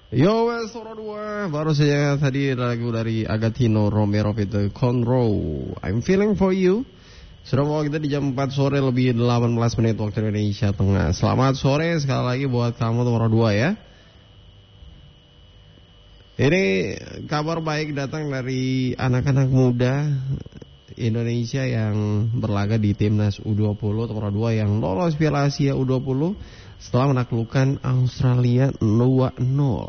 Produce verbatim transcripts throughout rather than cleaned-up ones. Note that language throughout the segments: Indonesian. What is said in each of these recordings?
Yo wes Sora dua. Baru saja tadi lagu dari Agatino Romero itu Conroe, I'm Feeling For You. Sudah mau kita di jam empat sore lebih delapan belas menit waktu Indonesia Tengah. Selamat sore sekali lagi buat kamu Sora dua ya. Ini kabar baik datang dari anak-anak muda Indonesia yang berlaga di Timnas U dua puluh Sora dua yang lolos Piala Asia U dua puluh setelah menaklukkan Australia dua nol.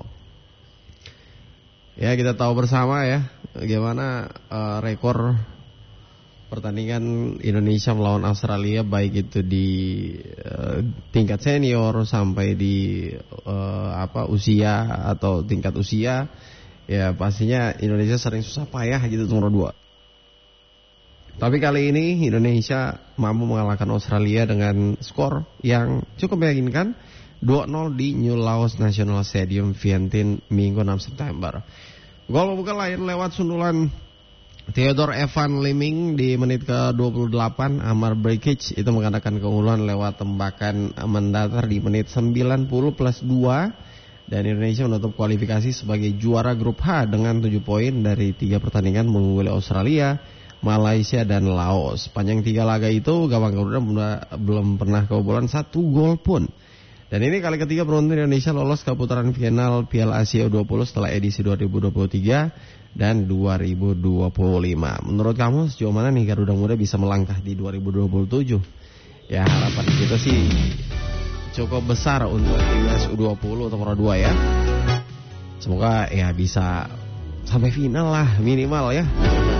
Ya, kita tahu bersama ya bagaimana uh, rekor pertandingan Indonesia melawan Australia baik itu di uh, tingkat senior sampai di uh, apa usia atau tingkat usia, ya pastinya Indonesia sering susah payah gitu nomor dua. Tapi kali ini Indonesia mampu mengalahkan Australia dengan skor yang cukup meyakinkan dua nol di New Laos National Stadium Vientiane Minggu enam September. Gol bukan lain lewat sundulan Theodore Evan Liming di menit ke dua puluh delapan. Amar Brekic itu mengadakan keunggulan lewat tembakan mendatar di menit sembilan puluh plus dua. Dan Indonesia menutup kualifikasi sebagai juara grup H dengan tujuh poin dari tiga pertandingan mengungguli Australia, Malaysia dan Laos. Panjang tiga laga itu gawang Garuda belum pernah kebobolan satu gol pun. Dan ini kali ketiga beruntun Indonesia lolos ke putaran final Piala Asia U dua puluh setelah edisi dua ribu dua puluh tiga dan dua ribu dua puluh lima. Menurut kamu sejauh mana nih Garuda Muda bisa melangkah di dua ribu dua puluh tujuh? Ya harapan kita sih cukup besar untuk Timnas U dua puluh atau Pro dua ya. Semoga ya bisa sampai final lah minimal ya.